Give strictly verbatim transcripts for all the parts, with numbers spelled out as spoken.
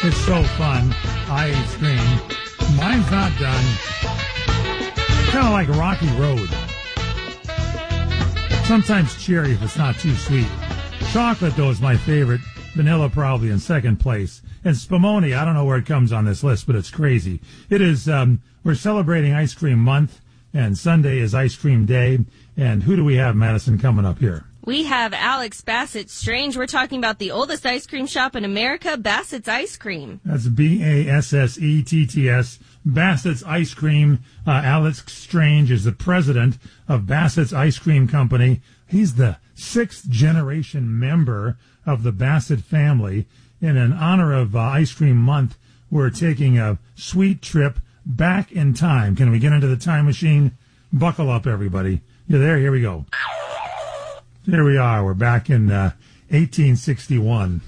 It's so fun. Ice cream. Mine's not done. Kind of like Rocky Road. Sometimes cherry if it's not too sweet. Chocolate, though, is my favorite. Vanilla probably in second place. And Spumoni, I don't know where it comes on this list, but it's crazy. It is, um, we're celebrating Ice Cream Month, and Sunday is Ice Cream Day. And who do we have, Madison, coming up here? We have Alex Bassett Strange. We're talking about the oldest ice cream shop in America, Bassett's Ice Cream. That's B A S S E T T S, Bassett's Ice Cream. Uh, Alex Strange is the president of Bassett's Ice Cream Company. He's the sixth generation member of the Bassett family. And in honor of uh, Ice Cream Month, we're taking a sweet trip back in time. Can we get into the time machine? Buckle up, everybody. You're there? Here we go. Here we are. We're back in uh, eighteen sixty-one.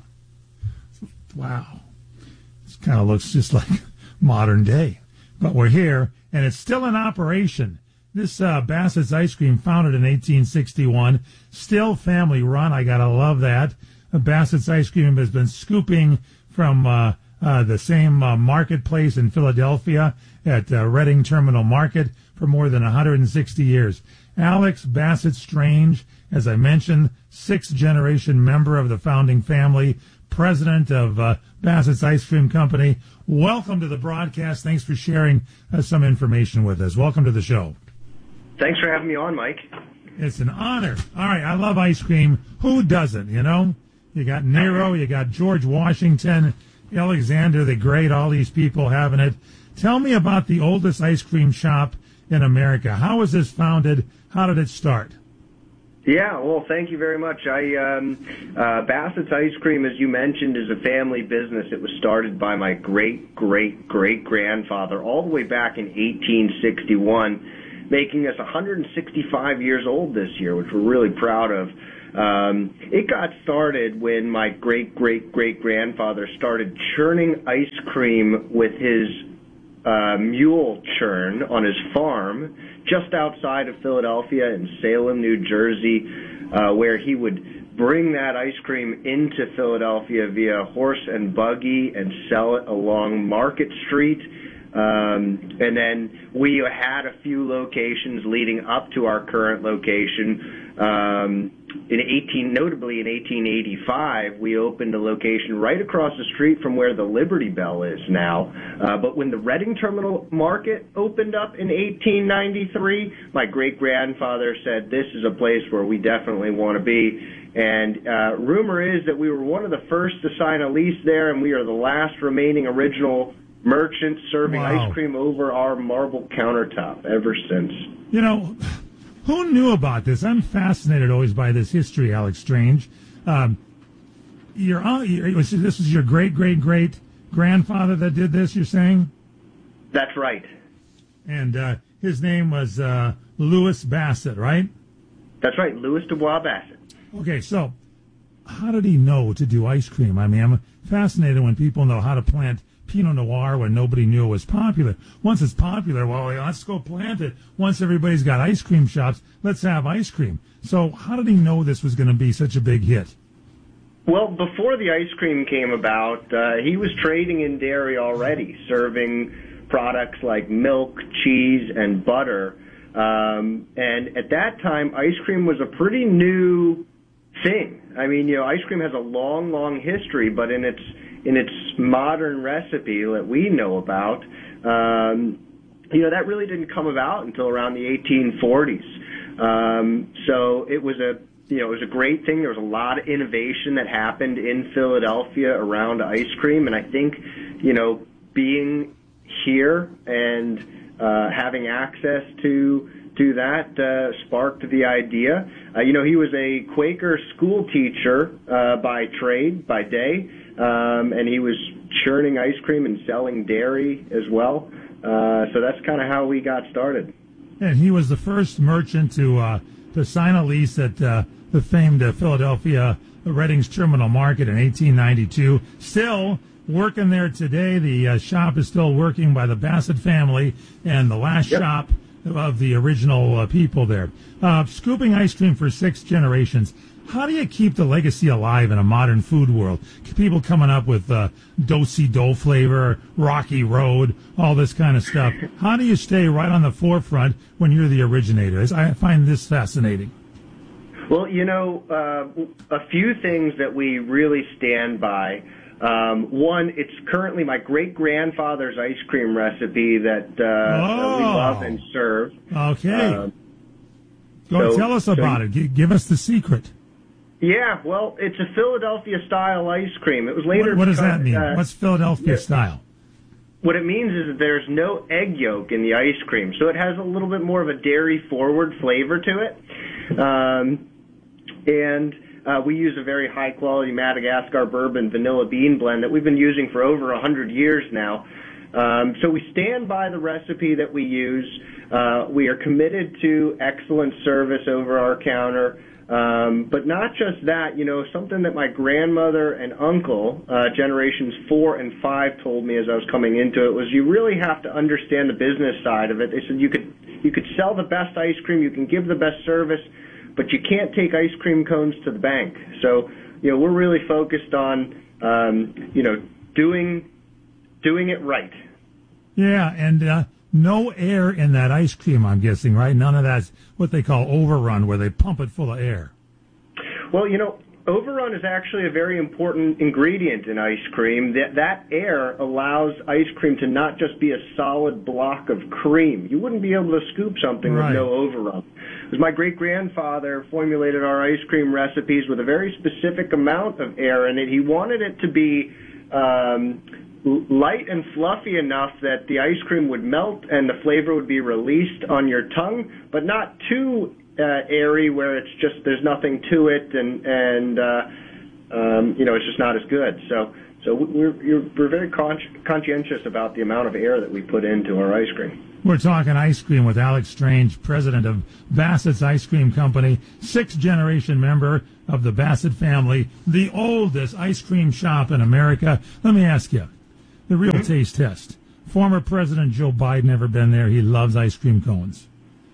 Wow. This kind of looks just like modern day. But we're here, and it's still in operation. This uh, Bassett's Ice Cream, founded in eighteen sixty-one, still family run. I got to love that. Uh, Bassett's Ice Cream has been scooping from uh, uh, the same uh, marketplace in Philadelphia at uh, Reading Terminal Market for more than one hundred sixty years. Alex Bassett Strange, as I mentioned, sixth-generation member of the founding family, president of uh, Bassett's Ice Cream Company. Welcome to the broadcast. Thanks for sharing uh, some information with us. Welcome to the show. Thanks for having me on, Mike. It's an honor. All right, I love ice cream. Who doesn't, you know? You got Nero, you got George Washington, Alexander the Great, all these people having it. Tell me about the oldest ice cream shop in America. How was this founded? How did it start? Yeah, well, thank you very much. I um, uh, Bassett's Ice Cream, as you mentioned, is a family business. It was started by my great, great, great grandfather all the way back in eighteen sixty-one, making us one hundred sixty-five years old this year, which we're really proud of. Um, it got started when my great, great, great grandfather started churning ice cream with his uh, mule churn on his farm just outside of Philadelphia in Salem, New Jersey, uh, where he would bring that ice cream into Philadelphia via horse and buggy and sell it along Market Street. Um, and then we had a few locations leading up to our current location. Um, in eighteen, notably in eighteen eighty-five, we opened a location right across the street from where the Liberty Bell is now. Uh, but when the Reading Terminal Market opened up in eighteen ninety-three, my great-grandfather said, this is a place where we definitely want to be. And uh, rumor is that we were one of the first to sign a lease there, and we are the last remaining original merchant serving Wow. ice cream over our marble countertop ever since. You know, who knew about this? I'm fascinated always by this history, Alex Strange. Um, your, uh, your, this is your great-great-great-grandfather that did this, you're saying? That's right. And uh, his name was uh, Louis Bassett, right? That's right, Louis Dubois Bassett. Okay, so how did he know to do ice cream? I mean, I'm fascinated when people know how to plant Pinot Noir when nobody knew it was popular. Once it's popular, well, let's go plant it. Once everybody's got ice cream shops, let's have ice cream. So how did he know this was going to be such a big hit? Well, before the ice cream came about, uh, he was trading in dairy already, serving products like milk, cheese, and butter. Um, and at that time, ice cream was a pretty new thing. I mean, you know, ice cream has a long, long history, but in its in its modern recipe that we know about, um, you know, that really didn't come about until around the eighteen forties. Um, so it was a, you know, it was a great thing. There was a lot of innovation that happened in Philadelphia around ice cream, and I think, you know, being here and uh, having access to to that uh, sparked the idea. Uh, you know, he was a Quaker school teacher uh, by trade, by day, um, and he was churning ice cream and selling dairy as well. Uh, so that's kind of how we got started. And he was the first merchant to uh, to sign a lease at uh, the famed uh, Philadelphia Reading's Terminal Market in eighteen ninety-two. Still working there today. The uh, shop is still working by the Bassett family, and the last Yep. shop of the original uh, people there. Uh, scooping ice cream for six generations. How do you keep the legacy alive in a modern food world? People coming up with uh, do-si-do flavor, Rocky Road, all this kind of stuff. How do you stay right on the forefront when you're the originator? I find this fascinating. Well, you know, uh, a few things that we really stand by. Um, one, it's currently my great-grandfather's ice cream recipe that, uh, oh. that we love and serve. Okay. Um, Go so, tell us about so, it. G- give us the secret. Yeah, well, it's a Philadelphia-style ice cream. It was later. What, what does that mean? Uh, What's Philadelphia yeah. style? What it means is that there's no egg yolk in the ice cream, so it has a little bit more of a dairy-forward flavor to it. Um, and uh, we use a very high-quality Madagascar bourbon vanilla bean blend that we've been using for over one hundred years now. Um, so we stand by the recipe that we use. Uh, we are committed to excellent service over our counter. Um, but not just that, you know, something that my grandmother and uncle, uh, generations four and five, told me as I was coming into it was you really have to understand the business side of it. They said you could you could sell the best ice cream, you can give the best service, but you can't take ice cream cones to the bank. So, you know, we're really focused on, um, you know, doing doing it right. Yeah, and uh, no air in that ice cream, I'm guessing, right? None of that's what they call overrun, where they pump it full of air. Well, you know, overrun is actually a very important ingredient in ice cream. That, that air allows ice cream to not just be a solid block of cream. You wouldn't be able to scoop something right. with no overrun. Because my great-grandfather formulated our ice cream recipes with a very specific amount of air in it. He wanted it to be um, light and fluffy enough that the ice cream would melt and the flavor would be released on your tongue, but not too uh, airy where it's just there's nothing to it and and uh, um, you know it's just not as good. So so we're we're very con- conscientious about the amount of air that we put into our ice cream. We're talking ice cream with Alex Strange, president of Bassett's Ice Cream Company, sixth generation member of the Bassett family, the oldest ice cream shop in America. Let me ask you. The real mm-hmm. taste test. Former President Joe Biden ever been there? He loves ice cream cones.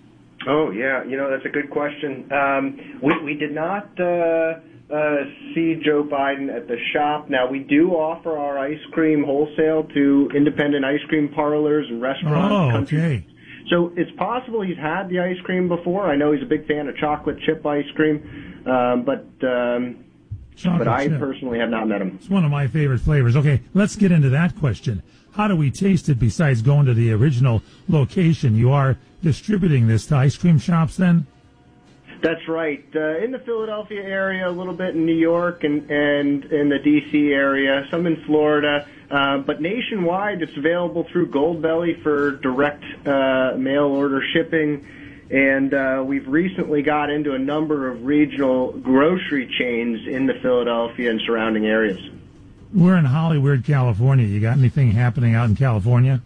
Oh, yeah. You know, that's a good question. Um, we, we did not uh, uh, see Joe Biden at the shop. Now, we do offer our ice cream wholesale to independent ice cream parlors and restaurants. Oh, countries. okay. So it's possible he's had the ice cream before. I know he's a big fan of chocolate chip ice cream, um, but... Um, Chocolate but I chip. personally have not met him. It's one of my favorite flavors. Okay, let's get into that question. How do we taste it besides going to the original location? You are distributing this to ice cream shops then? That's right. Uh, in the Philadelphia area, a little bit in New York and, and in the D C area, some in Florida. Uh, but nationwide, it's available through Goldbelly for direct uh, mail order shipping. And uh, we've recently got into a number of regional grocery chains in the Philadelphia and surrounding areas. We're in Hollywood, California. You got anything happening out in California?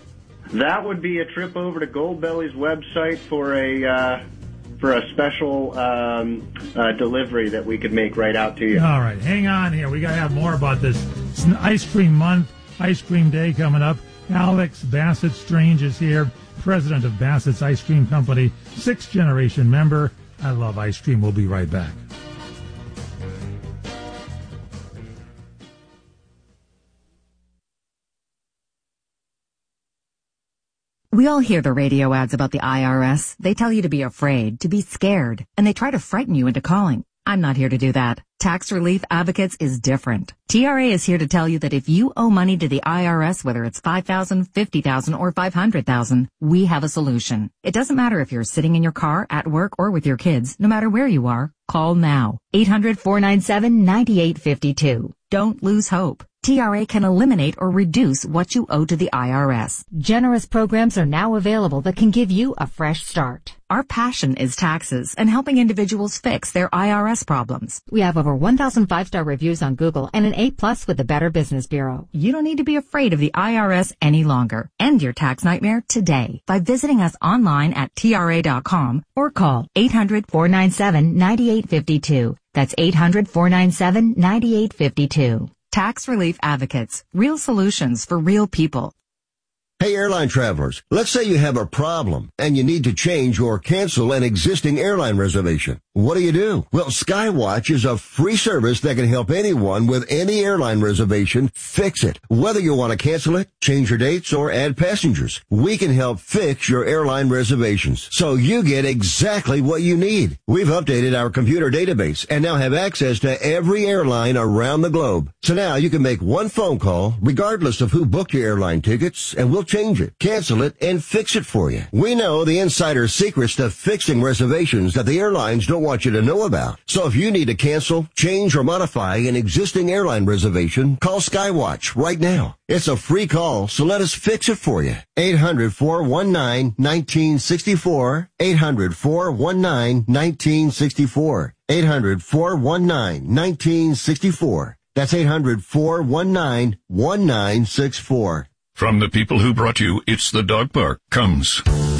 That would be a trip over to Goldbelly's website for a uh, for a special um, uh, delivery that we could make right out to you. All right, hang on here. We got to have more about this. It's an ice cream month, ice cream day coming up. Alex Bassett Strange is here, president of Bassett's Ice Cream Company, sixth generation member. I love ice cream. We'll be right back. We all hear the radio ads about the I R S. They tell you to be afraid, to be scared, and they try to frighten you into calling. I'm not here to do that. Tax Relief Advocates is different. T R A is here to tell you that if you owe money to the I R S, whether it's five thousand dollars, fifty thousand dollars, or five hundred thousand dollars, we have a solution. It doesn't matter if you're sitting in your car, at work, or with your kids. No matter where you are, call now. eight hundred, four nine seven, nine eight five two. Don't lose hope. T R A can eliminate or reduce what you owe to the I R S. Generous programs are now available that can give you a fresh start. Our passion is taxes and helping individuals fix their I R S problems. We have over one thousand five-star reviews on Google and an A plus with the Better Business Bureau. You don't need to be afraid of the I R S any longer. End your tax nightmare today by visiting us online at T R A dot com or call eight hundred, four nine seven, nine eight five two. That's eight hundred, four nine seven, nine eight five two. Tax Relief Advocates. Real solutions for real people. Hey, airline travelers, let's say you have a problem and you need to change or cancel an existing airline reservation. What do you do? Well, Skywatch is a free service that can help anyone with any airline reservation fix it. Whether you want to cancel it, change your dates, or add passengers, we can help fix your airline reservations so you get exactly what you need. We've updated our computer database and now have access to every airline around the globe. So now you can make one phone call regardless of who booked your airline tickets, and we'll change it, cancel it, and fix it for you. We know the insider secrets to fixing reservations that the airlines don't want you to know about. So if you need to cancel, change, or modify an existing airline reservation, call Skywatch right now. It's a free call, so let us fix it for you. eight hundred, four one nine, one nine six four. eight hundred, four one nine, one nine six four. eight hundred, four one nine, one nine six four. That's eight hundred, four one nine, one nine six four. From the people who brought you It's the Dog Park comes